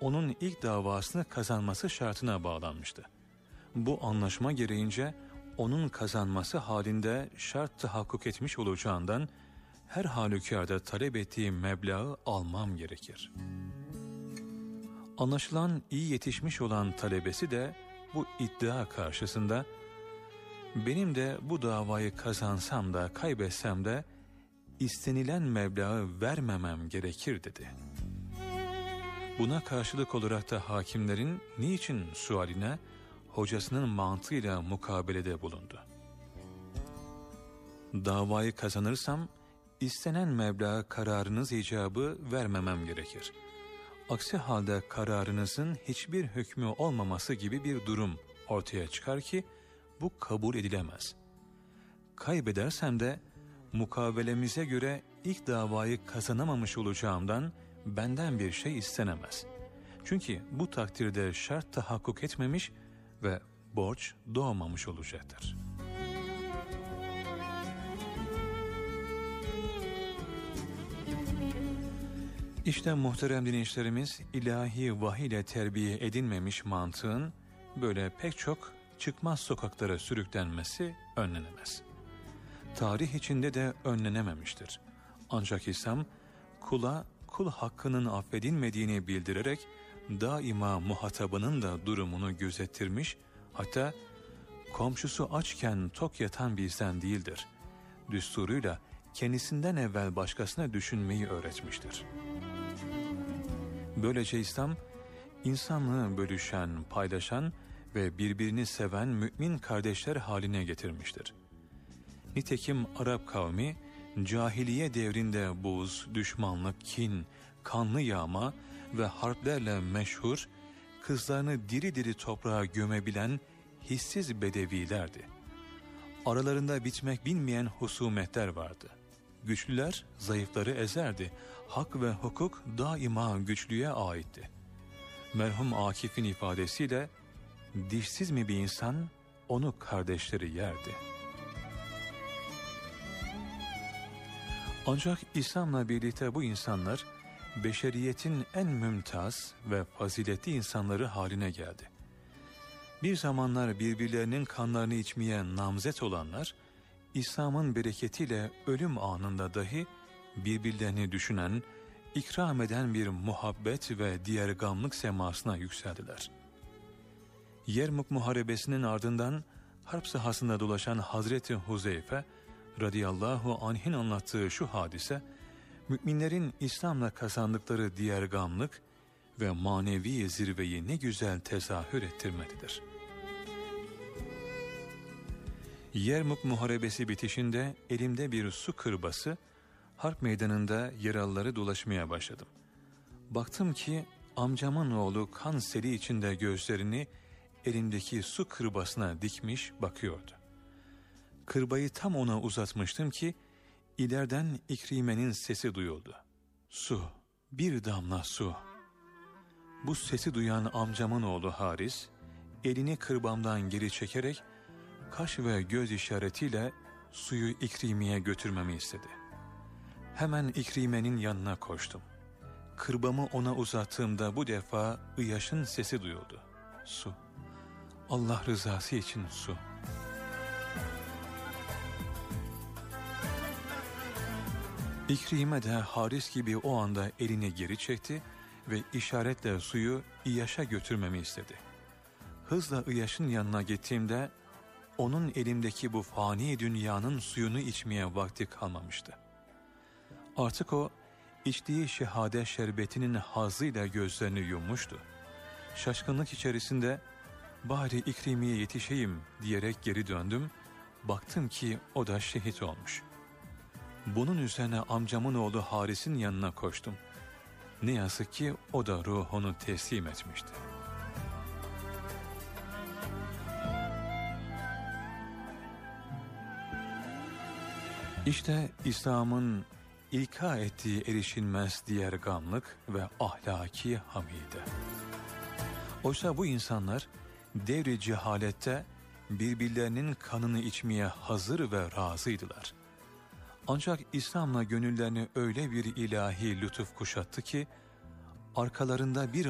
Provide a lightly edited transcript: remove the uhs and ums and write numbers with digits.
onun ilk davasını kazanması şartına bağlanmıştı. Bu anlaşma gereğince onun kazanması halinde şart tahakkuk etmiş olacağından her halükarda talep ettiğim meblağı almam gerekir. Anlaşılan iyi yetişmiş olan talebesi de bu iddia karşısında benim de bu davayı kazansam da kaybetsem de istenilen meblağı vermemem gerekir dedi. Buna karşılık olarak da hakimlerin niçin sualine hocasının mantığıyla mukabelede bulundu. Davayı kazanırsam istenen meblağı kararınız icabı vermemem gerekir. Aksi halde kararınızın hiçbir hükmü olmaması gibi bir durum ortaya çıkar ki bu kabul edilemez. Kaybedersem de mukavelemize göre ilk davayı kazanamamış olacağımdan benden bir şey istenemez. Çünkü bu takdirde şart tahakkuk etmemiş ve borç doğmamış olacaktır. İşte muhterem dinleyicilerimiz, ilahi vahiy ile terbiye edilmemiş mantığın böyle pek çok çıkmaz sokaklara sürüklenmesi önlenemez. Tarih içinde de önlenememiştir. Ancak İslam kula kul hakkının affedilmediğini bildirerek daima muhatabının da durumunu gözettirmiş, hatta komşusu açken tok yatan bizden değildir düsturuyla kendisinden evvel başkasına düşünmeyi öğretmiştir. Böylece İslam, insanlığı bölüşen, paylaşan ve birbirini seven mümin kardeşler haline getirmiştir. Nitekim Arap kavmi, cahiliye devrinde buz, düşmanlık, kin, kanlı yağma ve harplerle meşhur, kızlarını diri diri toprağa gömebilen hissiz bedevilerdi. Aralarında bitmek bilmeyen husumetler vardı. Güçlüler zayıfları ezerdi. Hak ve hukuk daima güçlüye aitti. Merhum Akif'in ifadesiyle, dişsiz mi bir insan, onu kardeşleri yerdi. Ancak İslam'la birlikte bu insanlar, beşeriyetin en mümtaz ve faziletli insanları haline geldi. Bir zamanlar birbirlerinin kanlarını içmeye namzet olanlar, İslam'ın bereketiyle ölüm anında dahi birbirlerini düşünen, ikram eden bir muhabbet ve diğergamlık semasına yükseldiler. Yermuk Muharebesi'nin ardından harp sahasında dolaşan Hazreti Huzeyfe radıyallahu anh'in anlattığı şu hadise, müminlerin İslam'la kazandıkları diğergamlık ve manevi zirveyi ne güzel tezahür ettirmelidir. Yermuk Muharebesi bitişinde elimde bir su kırbası, harp meydanında yaralıları dolaşmaya başladım. Baktım ki amcamın oğlu kan seli içinde gözlerini elimdeki su kırbasına dikmiş bakıyordu. Kırbayı tam ona uzatmıştım ki ileriden İkrime'nin sesi duyuldu. Su, bir damla su. Bu sesi duyan amcamın oğlu Haris, elini kırbamdan geri çekerek kaş ve göz işaretiyle suyu İkrime'ye götürmemi istedi. Hemen İkrime'nin yanına koştum. Kırbamı ona uzattığımda bu defa İyaş'ın sesi duyuldu. Su. Allah rızası için su. İkrime de Haris gibi o anda elini geri çekti ve işaretle suyu İyaş'a götürmemi istedi. Hızla İyaş'ın yanına gittiğimde onun elimdeki bu fani dünyanın suyunu içmeye vakti kalmamıştı. Artık o içtiği şehadet şerbetinin hazzıyla gözlerini yummuştu. Şaşkınlık içerisinde bari İkrime'ye yetişeyim diyerek geri döndüm. Baktım ki o da şehit olmuş. Bunun üzerine amcamın oğlu Haris'in yanına koştum. Ne yazık ki o da ruhunu teslim etmişti. İşte İslam'ın ilka ettiği erişilmez diğer gamlık ve ahlaki hamide. Oysa bu insanlar devri cehalette birbirlerinin kanını içmeye hazır ve razıydılar. Ancak İslam'la gönüllerini öyle bir ilahi lütuf kuşattı ki arkalarında bir